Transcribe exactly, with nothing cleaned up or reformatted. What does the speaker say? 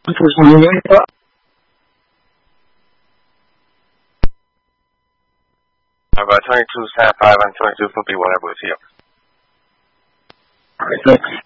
About twenty-two, stand five, and twenty-two, fifty, whatever it's here. All right, thanks.